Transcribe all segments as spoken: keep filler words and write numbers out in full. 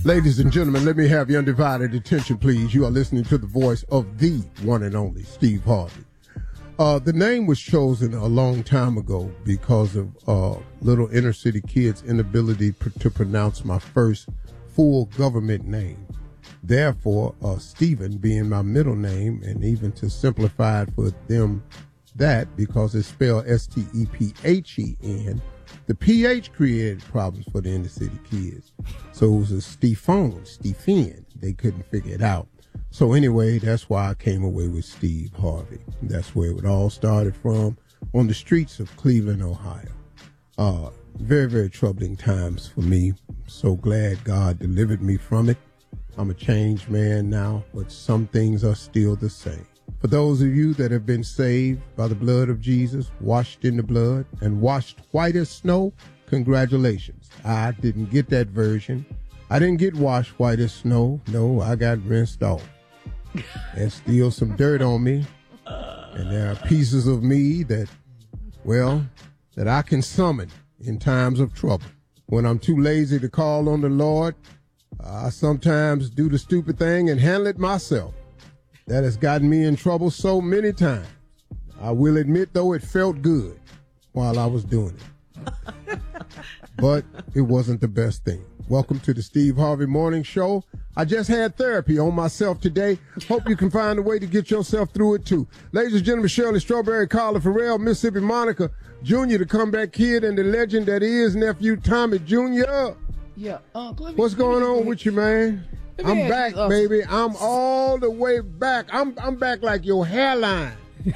Ladies and gentlemen, let me have your undivided attention, please. You are listening to the voice of the one and only Steve Harvey. Uh, the name was chosen a long time ago because of uh, little inner city kids' inability pr- to pronounce my first full government name. Therefore, uh, Stephen being my middle name, and even to simplify it for them that, because it's spelled S T E P H E N, the P H created problems for the inner city kids. So it was a Stephone, Stephen. They couldn't figure it out. So anyway, that's why I came away with Steve Harvey. That's where it all started from, on the streets of Cleveland, Ohio. Uh, very, very troubling times for me. So glad God delivered me from it. I'm a changed man now, but some things are still the same. For those of you that have been saved by the blood of Jesus, washed in the blood, and washed white as snow, congratulations. I didn't get that version. I didn't get washed white as snow. No, I got rinsed off. There's still some dirt on me. And there are pieces of me that, well, that I can summon in times of trouble. When I'm too lazy to call on the Lord, I sometimes do the stupid thing and handle it myself. That has gotten me in trouble so many times. I will admit, though, it felt good while I was doing it. But it wasn't the best thing. Welcome to the Steve Harvey Morning Show. I just had therapy on myself today. Hope you can find a way to get yourself through it, too. Ladies and gentlemen, Shirley Strawberry, Carla Farrell, Mississippi Monica Junior, the comeback kid, and the legend that is nephew Tommy Junior Yeah, Uncle. Uh, What's going on with you, man? I'm back, uh, baby. I'm all the way back. I'm I'm back like your hairline.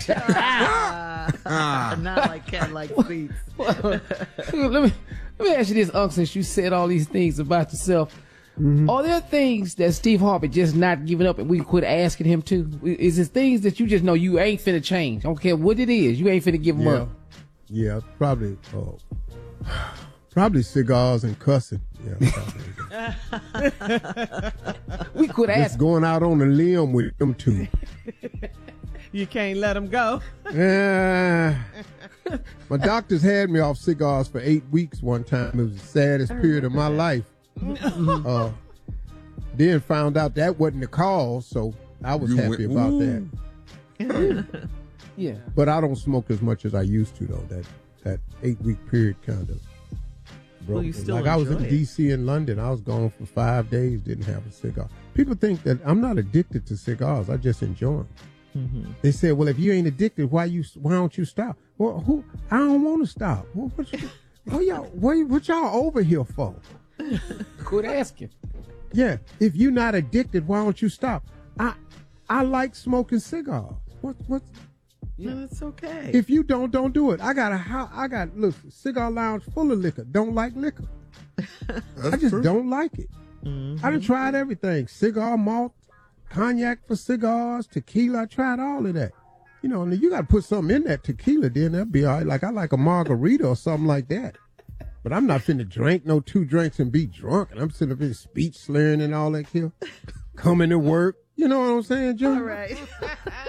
ah. Not like Cadillac seats. Well, let me let me ask you this, Uncle. Since you said all these things about yourself, mm-hmm. Are there things that Steve Harvey just not giving up, and we quit asking him to? Is it things that you just know you ain't finna change? I don't care what it is, you ain't finna give him yeah. up. Yeah, probably. Oh. Probably cigars and cussing. Yeah, we could ask. Just going out on a limb with them two. You can't let them go. Yeah. My doctors had me off cigars for eight weeks one time. It was the saddest period of my life. uh, then found out that wasn't the cause, so I was you happy went, about ooh. that. Yeah. But I don't smoke as much as I used to, though. That that eight week period kind of. Well, you still like I was in it. D C and London. I was gone for five days, didn't have a cigar. People think that I'm not addicted to cigars. I just enjoy them. Mm-hmm. They said, well, if you ain't addicted, why you why don't you stop? Well, who? I don't want to stop. Well, what, you, what y'all what, what y'all over here for? Quit asking. Yeah, if you're not addicted, why don't you stop? I I like smoking cigars. What what? Yeah. No, it's okay. If you don't, don't do it. I got a house. I got look cigar lounge full of liquor. Don't like liquor. I just true. don't like it. Mm-hmm. I done tried everything: cigar malt, cognac for cigars, tequila. I tried all of that. You know, you got to put something in that tequila, then that'd be all right. Like I like a margarita or something like that. But I'm not finna drink no two drinks and be drunk. And I'm sitting up in speech slurring and all that here. Coming to work. You know what I'm saying, Junior? All right.